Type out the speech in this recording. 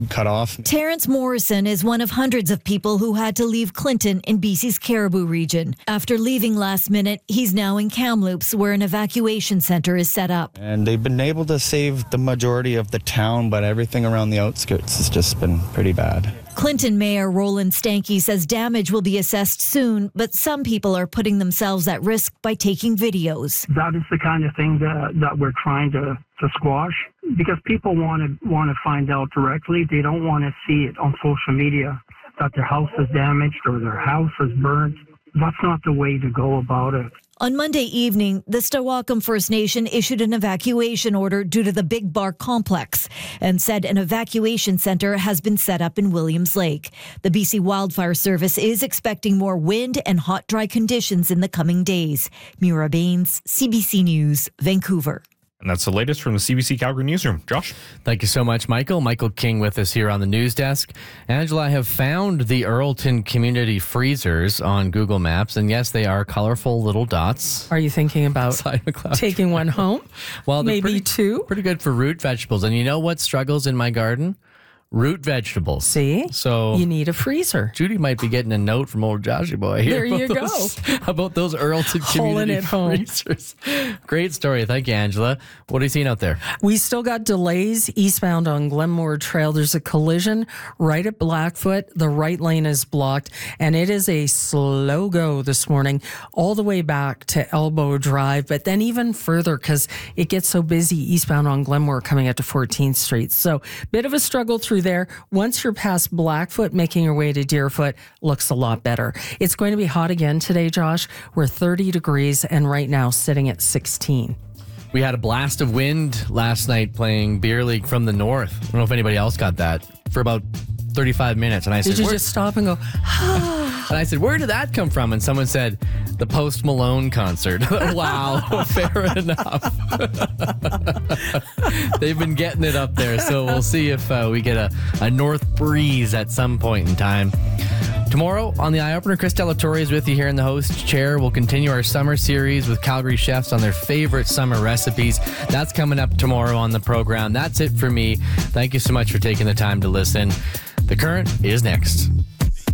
cut off. Terrence Morrison is one of hundreds of people who had to leave Clinton in BC's Caribou region. After leaving last minute, he's now in Kamloops, where an evacuation center is set up. And they've been able to save the majority of the town, but everything around the outskirts has just been pretty bad. Clinton Mayor Roland Stanky says damage will be assessed soon, but some people are putting themselves at risk by taking videos. That is the kind of thing that we're trying to squash, because people want to find out directly. They don't want to see it on social media that their house is damaged or their house is burnt. That's not the way to go about it. On Monday evening, the Stawakam First Nation issued an evacuation order due to the Big Bar complex and said an evacuation center has been set up in Williams Lake. The BC Wildfire Service is expecting more wind and hot, dry conditions in the coming days. Mira Baines, CBC News, Vancouver. And that's the latest from the CBC Calgary Newsroom. Josh? Thank you so much, Michael. Michael King with us here on the news desk. Angela, I have found the Earlton Community Freezers on Google Maps, and yes, they are colorful little dots. Are you thinking about taking one home? Well, maybe two? Pretty good for root vegetables. And you know what struggles in my garden? Root vegetables. See? So you need a freezer. Judy might be getting a note from old Joshy boy here. There you go. About those Earlton Community Freezers. Great story. Thank you, Angela. What are you seeing out there? We still got delays eastbound on Glenmore Trail. There's a collision right at Blackfoot. The right lane is blocked, and it is a slow go this morning all the way back to Elbow Drive, but then even further because it gets so busy eastbound on Glenmore coming up to 14th Street. So bit of a struggle through there. Once you're past Blackfoot, making your way to Deerfoot, looks a lot better. It's going to be hot again today, Josh. We're 30 degrees and right now sitting at 16. We had a blast of wind last night playing beer league from the north. I don't know if anybody else got that for about 35 minutes. And I said, did you just stop and go, and I said, where did that come from? And someone said, the Post Malone concert. Wow, fair enough. They've been getting it up there, so we'll see if we get a north breeze at some point in time. Tomorrow on the Eye Opener, Chris Delatorre is with you here in the host chair. We'll continue our summer series with Calgary chefs on their favorite summer recipes. That's coming up tomorrow on the program. That's it for me. Thank you so much for taking the time to listen. The Current is next.